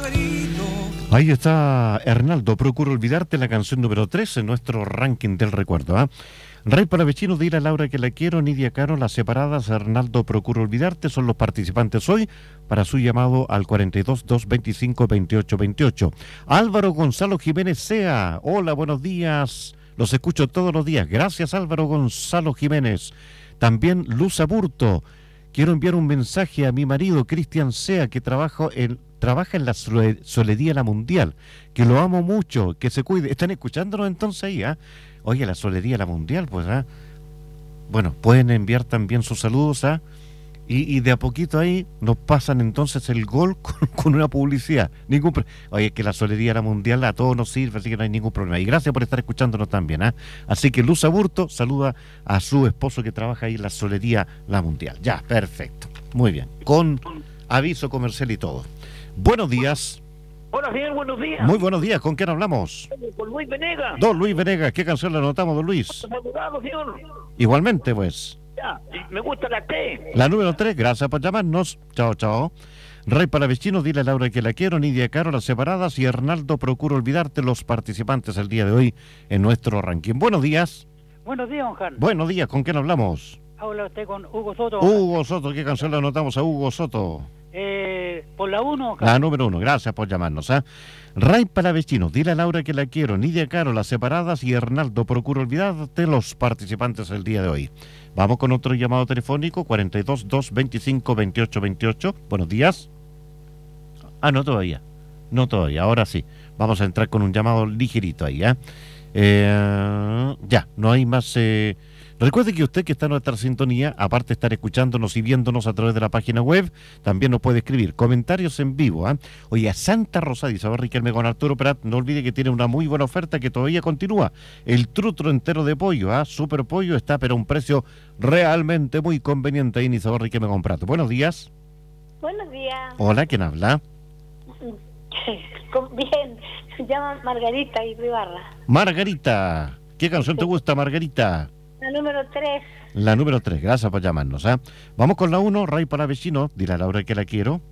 Ahí está Hernaldo, Procuro Olvidarte, la canción número 3 en nuestro ranking del recuerdo. Rey para vecinos, dile a Laura que la quiero, Nidia Caro, las separadas, Hernaldo, Procuro Olvidarte, son los participantes hoy para su llamado al 42-225-2828. Álvaro Gonzalo Jiménez Sea, hola, buenos días, los escucho todos los días, gracias Álvaro Gonzalo Jiménez. También Luz Aburto, quiero enviar un mensaje a mi marido Cristian Sea, que trabaja en la Solería La Mundial, que lo amo mucho, que se cuide. ¿Están escuchándonos entonces ahí? Oye, la Solería La Mundial, pues, bueno, pueden enviar también sus saludos, y de a poquito ahí nos pasan entonces el gol con una publicidad. Oye, que la Solería La Mundial a todos nos sirve, así que no hay ningún problema. Y gracias por estar escuchándonos también, Así que Luz Aburto saluda a su esposo que trabaja ahí en la Solería La Mundial. Ya, perfecto. Muy bien. Con aviso comercial y todo. Buenos días. Hola, señor, buenos días. Muy buenos días, ¿con quién hablamos? Con Luis Venegas. Don Luis Venegas, ¿qué canción le anotamos, don Luis? Saludado, señor. Igualmente, pues. Ya, me gusta la T. La número 3, gracias por llamarnos. Chao, chao. Rey para vecinos, dile a Laura que la quiero, Nidia Caro, las separadas, y Hernaldo, Procuro Olvidarte, los participantes el día de hoy en nuestro ranking. Buenos días. Buenos días, don Jan. Buenos días, ¿con quién hablamos? Habla usted con Hugo Soto. Hugo Soto, ¿qué canción le anotamos a Hugo Soto? Por la 1. La número 1, gracias por llamarnos. Rey para vecinos, dile a Laura que la quiero, Nidia Caro, las separadas, y Hernaldo, Procuro Olvidarte, los participantes el día de hoy. Vamos con otro llamado telefónico, 42-225-2828. Buenos días. No todavía. No todavía, ahora sí. Vamos a entrar con un llamado ligerito ahí, ya, no hay más. Recuerde que usted que está en nuestra sintonía, aparte de estar escuchándonos y viéndonos a través de la página web, también nos puede escribir comentarios en vivo. Oye, a Santa Rosa de Isabel Riquelme con Arturo Prat, no olvide que tiene una muy buena oferta que todavía continúa. El trutro entero de pollo, super pollo, está pero a un precio realmente muy conveniente ahí en Isabel Riquelme con Prat. Buenos días. Buenos días. Hola, ¿quién habla? Bien, se llama Margarita y Ribarra. Margarita, ¿qué canción te gusta, Margarita? La número 3. La número 3, gracias por llamarnos. Vamos con la 1, Rey para vecino, dile a Laura que la quiero.